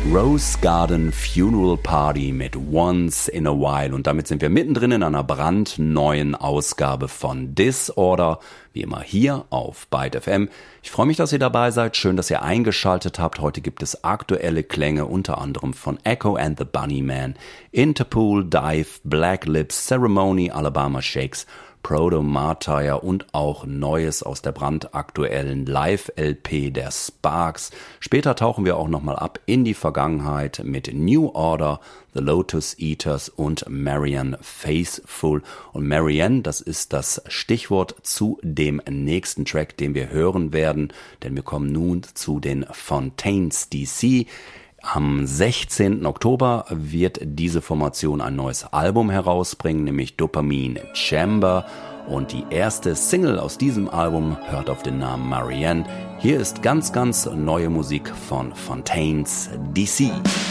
Rose Garden Funeral Party mit Once in a While. Und damit sind wir mittendrin in einer brandneuen Ausgabe von Disorder, wie immer hier auf Byte FM. Ich freue mich, dass ihr dabei seid. Schön, dass ihr eingeschaltet habt. Heute gibt es aktuelle Klänge, unter anderem von Echo and the Bunnymen, Interpol, Dive, Black Lips, Ceremony, Alabama Shakes, Proto-Martyr und auch Neues aus der brandaktuellen Live-LP der Sparks. Später tauchen wir auch nochmal ab in die Vergangenheit mit New Order, The Lotus Eaters und Marianne Faithfull. Und Marianne, das ist das Stichwort zu dem nächsten Track, den wir hören werden, denn wir kommen nun zu den Fontaines DC. Am 16. Oktober wird diese Formation ein neues Album herausbringen, nämlich Dopamine Chamber. Und die erste Single aus diesem Album hört auf den Namen Marianne. Hier ist ganz neue Musik von Fontaines DC.